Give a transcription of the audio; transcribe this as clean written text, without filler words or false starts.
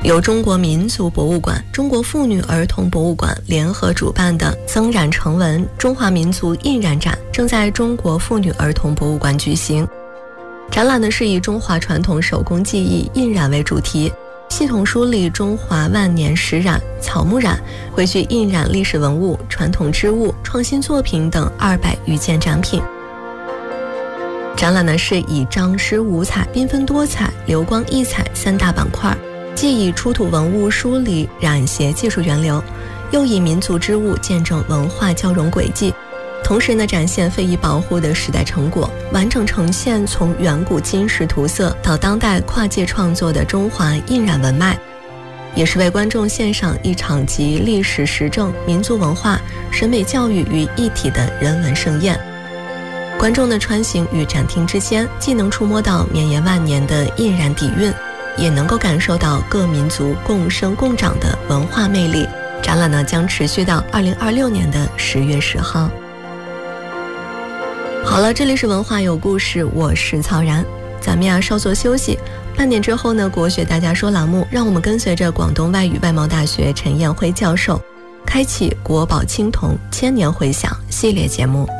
由中国民族博物馆、中国妇女儿童博物馆联合主办的增染成文中华民族印染展正在中国妇女儿童博物馆举行。展览呢是以中华传统手工技艺印染为主题，系统梳理中华万年石染、草木染、汇聚印染历史文物、传统织物、创新作品等200余件展品。展览呢是以张诗五彩、缤纷多彩、流光溢彩3大板块，既以出土文物梳理染鞋技术源流，又以民族织物见证文化交融轨迹，同时呢展现非遗保护的时代成果，完整呈现从远古金石涂色到当代跨界创作的中华印染文脉，也是为观众献上一场集历史时政、民族文化、审美教育于一体的人文盛宴。观众的穿行与展厅之间，既能触摸到绵延万年的印染底蕴，也能够感受到各民族共生共长的文化魅力。展览呢将持续到2026年的10月10号。好了，这里是文化有故事，我是曹然，咱们稍作休息。半点之后呢，国学大家说栏目，让我们跟随着广东外语外贸大学陈彦辉教授，开启国宝青铜千年回响系列节目。